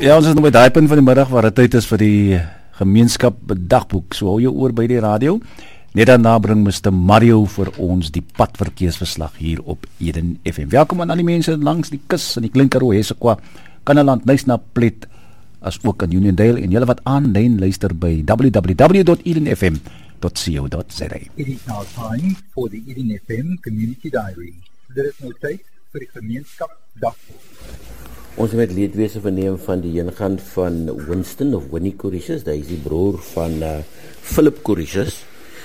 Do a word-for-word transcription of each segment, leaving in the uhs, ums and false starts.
Ja, ons is nog by daai punt van die middag waar dit tyd is vir die gemeenskap dagboek. So hou jou oor by die radio. Net daarna bring mister Mario vir ons die padverkeersverslag hier op Eden F M. Welkom aan al die mense langs die kus in die Klein Karoo, Hessequa, Kannaland, Nysna-Plet, as ook in Uniondale en julle wat aanlyn luister by w w w dot eden f m dot co dot za. It is now time for the Eden F M Community Diary. Dit is nou tyd vir die gemeenskap dagboek. Ons het leedwese verneem van die heengaan van Winston of Winnie Corricius. Hy is die broer van uh, Philip Corricius.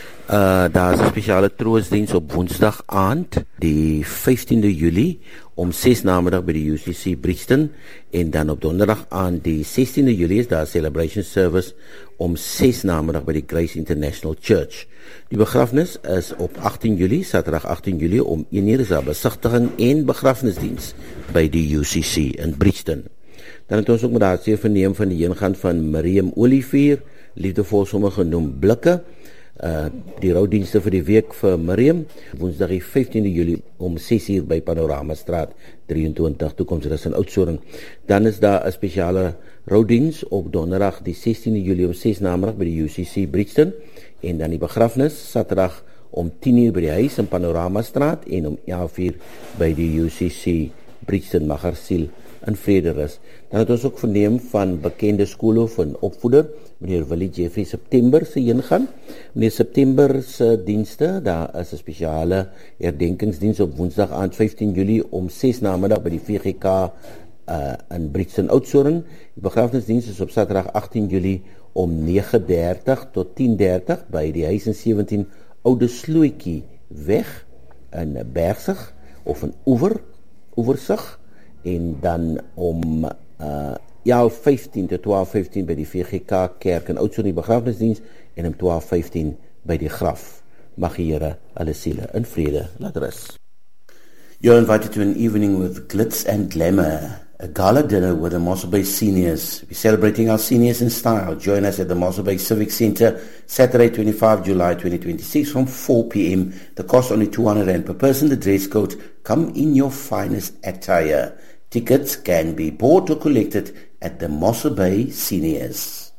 Uh, daar is 'n spesiale troostdiens op Woensdag aand, die vyftiende Julie om ses namiddag by die U C C Bridgeton, en dan op donderdag aand die sestiende Julie is daar 'n celebration service om ses namiddag by die Grace International Church. Die begrafnis is op agtien Julie, Saterdag agtien Julie om een uur is daar besigtiging en begrafnisdiens by die U C C in Bridgeton. Dan het ons ook met daar seer verneem van die heengaan van Miriam Olivier, liefdevol sommer genoem Blikke. Uh, die roudienste vir die week vir Miriam, Woensdag die vyftiende Julie om ses uur by Panorama Straat drie en twintig, toekomsrus in Oudtshoorn. Dan is daar 'n spesiale roudiens op donderdag die sestiende Julie om ses namiddag by die U C C Bridgeton, en dan die begrafnis Saterdag om tien uur by die huis in Panorama Straat en om elf uur by die U C C Bridgeton. Mag haar siel in vrede rus. Dan het ons ook verneem van bekende skoolhoof en opvoeder, meneer Willie Jeffrey September se heengaan. Meneer September se dienste, daar is 'n spesiale herdenkingsdiens op Woensdag aand vyftien Julie om ses namiddag by die V G K uh, in Bridgeton Oudtshoorn. Die begrafnisdiens is op Saterdag agtien Julie om nege dertig tot tien dertig by die huis in sewentien Oude Slootjie weg in Bergsig of in Oewer, Oewersig, en dan om uh, elf vyftien tot twaalf vyftien by die V G K kerk in Oudtshoorn die begrafnisdiens, en om twaalf vyftien by die graf. Mag die Here alle siele in vrede laat rus. You're invited to an evening with glitz and glamour, a gala dinner with the Mossel Bay seniors. We're celebrating our seniors in style. Join us at the Mossel Bay Civic Centre, Saturday twenty-fifth July twenty twenty-six from four p m The cost only two hundred rand per person. The dress code, come in your finest attire. Tickets can be bought or collected at the Mossel Bay Seniors.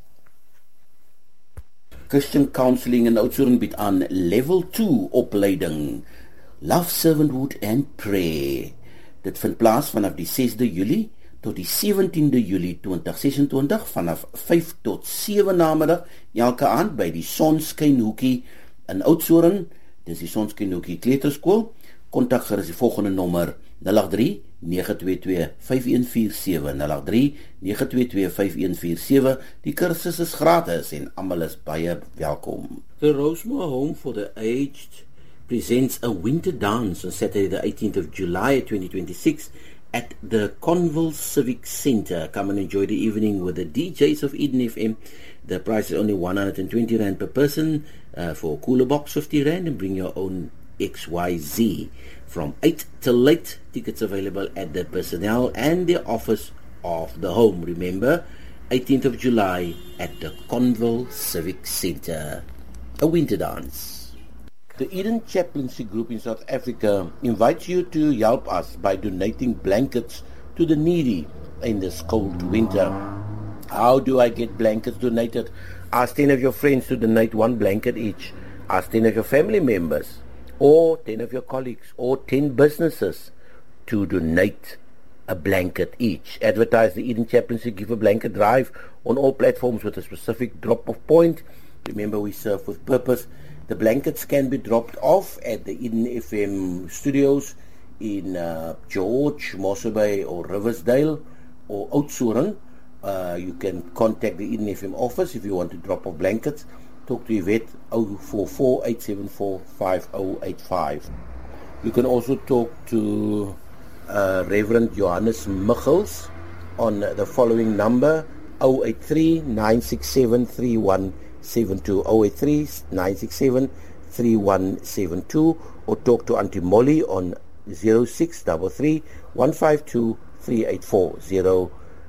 Christian Counseling in Oudtshoorn bied aan Level two opleiding, Love, Servanthood and Prayer. Dit vind plaas vanaf die sesde Julie tot die sewentiende Julie twintig sesentwintig vanaf vyf tot sewe namiddag elke aand by die Sonskynhoekie in Oudtshoorn. Dis die Sonskynhoekie Kleuterskool. Kontak gerus die volgende nommer nul agt drie nege twee twee vyf een vier sewe, nul agt drie nege twee twee vyf een vier sewe. Die kursus is gratis en almal is baie welkom. The Rosemore Home for the Aged presents a winter dance on Saturday the eighteenth of July twenty twenty-six at the Conville Civic Centre. Come and enjoy the evening with the D Js of Eden F M. The price is only one hundred twenty rand per person uh, for a cooler box fifty rand, and bring your own X Y Z. From eight till late, tickets available at the personnel and the office of the home. Remember, eighteenth of July at the Conville Civic Centre. A winter dance. The Eden Chaplaincy Group in South Africa invites you to help us by donating blankets to the needy in this cold winter. How do I get blankets donated? Ask ten of your friends to donate one blanket each. Ask ten of your family members, or ten of your colleagues, or ten businesses to donate a blanket each. Advertise the Eden Chaplaincy Give a Blanket drive on all platforms with a specific drop-off point. Remember, we serve with purpose. The blankets can be dropped off at the Eden F M studios in uh, George, Mossel Bay, or Riversdale, or Oudtshoorn. Uh, you can contact the Eden F M office if you want to drop off blankets. Talk to Yvette zero four four eight seven four five zero eight five. You can also talk to uh, Reverend Johannes Michels on the following number zero eight three nine six seven three one seven two, zero eight three nine six seven three one seven two, or talk to Auntie Molly on zero six three three one five two three eight four, zero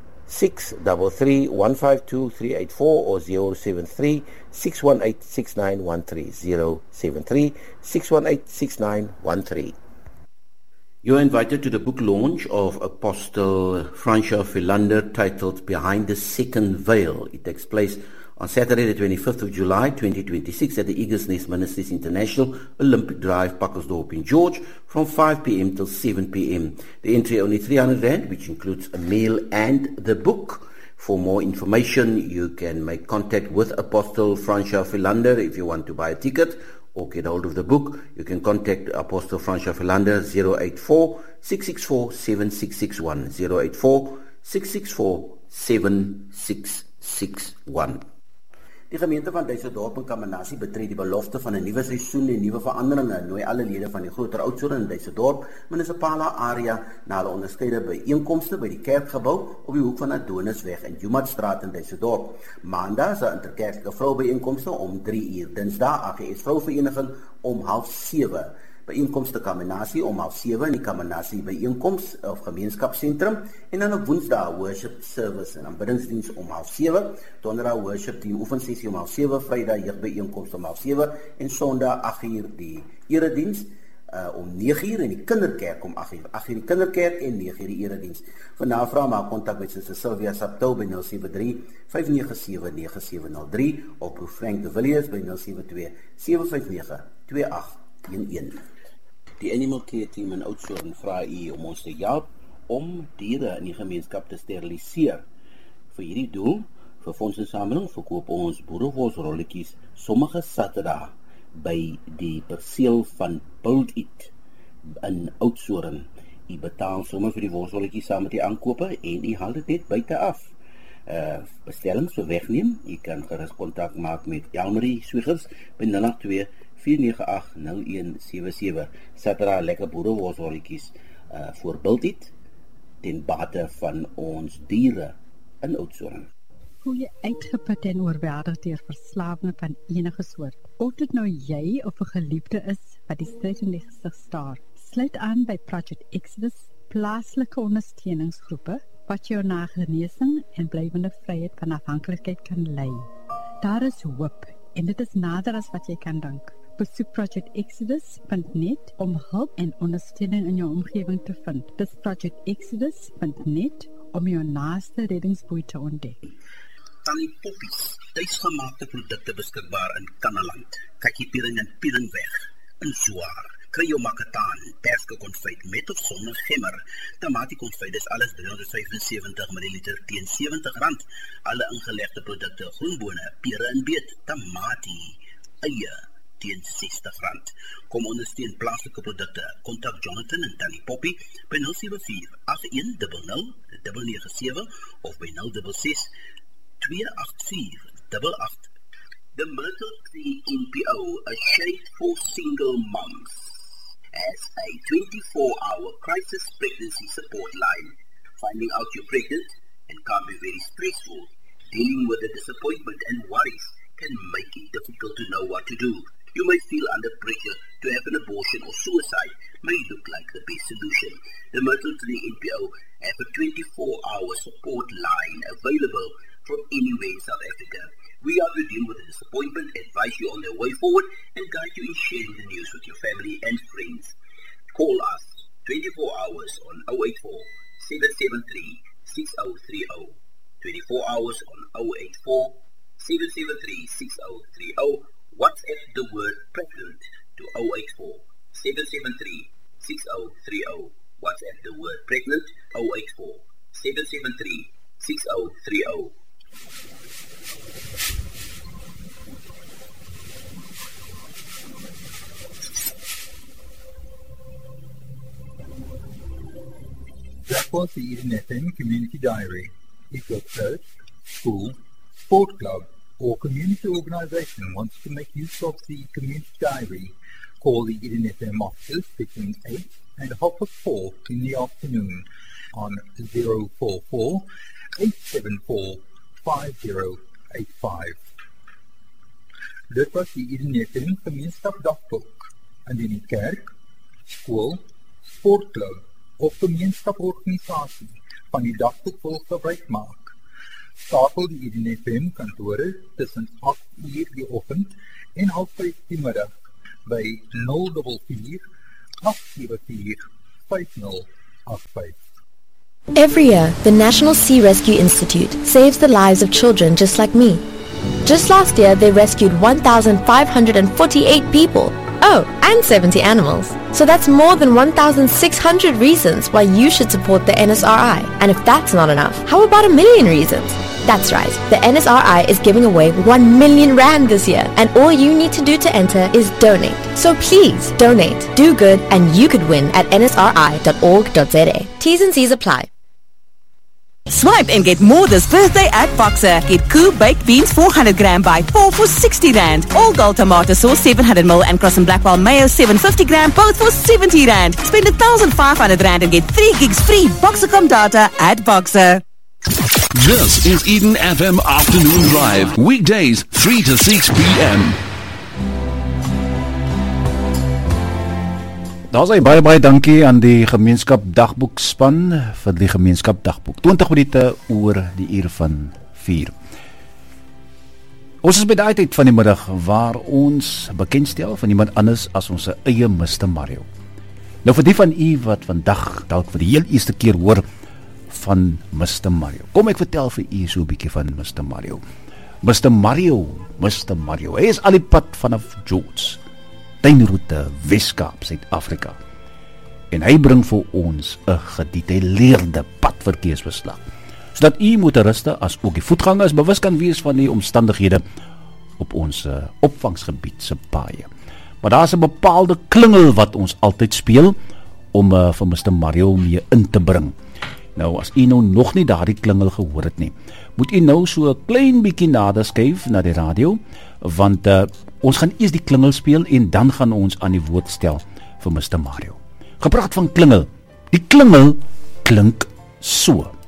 six three three one five two three eight four, or zero seven three six one eight six nine one three, zero seven three six one eight six nine one three. You are invited to the book launch of Apostle Francois Philander titled Behind the Second Veil. It takes place on Saturday the twenty-fifth of July twenty twenty-six at the Eagles Nest Ministries International Olympic Drive, Pakkersdorp in George from five p.m. till seven p.m. The entry only three hundred rand, which includes a meal and the book. For more information, you can make contact with Apostle Francois Philander if you want to buy a ticket or get hold of the book. You can contact Apostle Francois Philander zero eight four, six six four, seven six six one, zero eight four, six six four, seven six six one. Die gemeente van Duisendorp en Kamanasie betree die belofte van 'n nuwe seisoen en nuwe veranderinge en nooi alle lede van die groter Oudtshoorn in Duisendorp munisipale area na hulle onderskeide byeenkomste by die kerkgebou op die hoek van Adonisweg en Jumatstraat in Duisendorp. Maandag is 'n interkerklike vroubyeenkomste om drie uur, Dinsdag A G S Vrouvereniging om half sewe. Byeenkomste Kamanasie om half sewe in die Kamanasie byeenkoms of gemeenskapsentrum en dan op Woensdag worship service en aanbiddingsdiens om half sewe, Donderdag worship team oefensessie om half sewe, Vrydag jeugbyeenkoms om half sewe en Sondag agt uur die erediens uh, om nege uur en die kinderkerk om agt uur. agt uur die kinderkerk en nege uur die erediens. Vir navraag maak kontak met Suster Sylvia Saptou by nul sewe drie, vyf nege sewe, nege sewe nul drie of Prof Frank de Villiers by nul sewe twee, sewe vyf nege, twee agt een een. Die Animal Care Team in Oudtshoorn vra u om ons te help om diere in die gemeenskap te steriliseer. Vir hierdie doel, vir fondsinsameling, verkoop ons boerewolsrolletjies sommige Saterdag by die perseel van Build It in Oudtshoorn. U betaal sommer vir die wolsrolletjies saam met die aankope en u haal dit net buite af. Uh, bestellings vir wegneem, u kan gerus kontak maak met Elmarie Swiggers by nul agt twee, vier nege agt, nul een sewe sewe. Saterdag lekker boerewolsrolletjies uh, voor Build It ten bate van ons diere in Oudtshoorn. Hoe jy uitgeput en oorweldig deur verslawing van enige soort. Of dit nou jy of 'n geliefde is wat die stryd in die gesig staar. Sluit aan by Project Exodus, plaaslike ondersteuningsgroepe wat jou na genesing en blywende vryheid van afhanklikheid kan lei. Daar is hoop en dit is nader as wat jy kan dink. Besoek project exodus punt net om hulp en ondersteuning in jou omgewing te vind. Dis project exodus punt net om jou naaste reddingsboei te ontdek. Tannie Poppies, tuisgemaakte produkte beskikbaar in Kannaland, Kakkie-Piering en Pieringweg, in Zwaar. Kry jou makataan, perske konfyt met of sonder gemmer. Tamatie konfyt is alles driehonderd vyfensewentig milliliter teen sewentig rand. Alle ingelegde produkte, groenbone, pere en beet, tamatie, eie teen sestig rand. Kom ondersteun plaaslike produkte. Kontak Jonathan en Tannie Poppy by nul sewe vier, agt een nul nul, nege nege sewe of by nul ses ses, twee agt vier, agt agt. The Myrtle Tree N P O, a shade for single moms, as a twenty-four hour crisis pregnancy support line. Finding out you're pregnant and can be very stressful. Dealing with the disappointment and worries can make it difficult to know what to do. You may feel under pressure to have an abortion or suicide may look like the best solution. The Myrtle Tree N P O have a twenty-four hour support line available from anywhere in South Africa. We are with you with the disappointment, advise you on the way forward, and guide you in sharing the news with your family and friends. Call us twenty-four hours on zero eight four, seven seven three, six zero three zero. twenty-four hours on zero eight four, seven seven three, six zero three zero. WhatsApp the word pregnant to zero eight four, seven seven three, six zero three zero. WhatsApp the word pregnant zero eight four, seven seven three, six zero three zero. That was the Eden F M Community Diary. If your church, school, sport club, or community organization wants to make use of the Community Diary, call the Eden F M offices between eight and half past four in the afternoon on zero four four, eight seven four, five zero eight five. Dit was die Eden F M Gemeenskap Dagboek. Indien die kerk, skool, sportklub of gemeenskaporganisasie van die dagboek wil gebruik maak, skakel die Eden F M kantore tussen agt uur die oggend en half vyf die middag by nul vier vier, agt sewe vier, sensational as faith. Every year, the National Sea Rescue Institute saves the lives of children just like me. Just last year, they rescued one thousand five hundred forty-eight people. Oh, and seventy animals. So that's more than one thousand six hundred reasons why you should support the N S R I. And if that's not enough, how about a million reasons? That's right, the N S R I is giving away one million rand this year, and all you need to do to enter is donate. So please, donate, do good, and you could win at n s r i dot org dot z a. T's and C's apply. Swipe and get more this birthday at Boxer. Get Koo baked beans four hundred gram by four for sixty rand. All gold tomato sauce seven hundred milliliters and Cross and Blackwell mayo seven hundred fifty gram both for seventy rand. Spend one thousand five hundred rand and get three gigs free Boxercom data at Boxer. This is Eden F M Afternoon Drive. Weekdays three to six p.m. Daar sê baie baie dankie aan die gemeenskap dagboekspan vir die gemeenskap dagboek. twintig minute oor die uur van vier. Ons is by die tyd van die middag waar ons bekendstel van iemand anders as ons eie mister Mario. Nou vir die van u wat vandag dalk vir die heel eerste keer hoor van mister Mario. Kom ek vertel vir u so 'n bietjie van mister Mario. mister Mario, mister Mario. Hy is al die pad vanaf George. Tuinroete, Weskaap, Suid-Afrika. En hy bring vir ons 'n gedetailleerde padverkeersverslag, sodat u motoriste as ook die voetgangers bewus kan wees van die omstandighede op ons uh, opvangsgebied se paaie. Maar daar's 'n bepaalde klingel wat ons altyd speel om uh, vir mister Mario mee in te bring. Nou, as u nou nog nie daardie klingel gehoor het nie, moet u nou so 'n klein bietjie nader skuif na die radio, want uh, ons gaan eers die klingel speel en dan gaan ons aan die woord stel vir mister Mario. Gepraat van klingel. Die klingel klink so.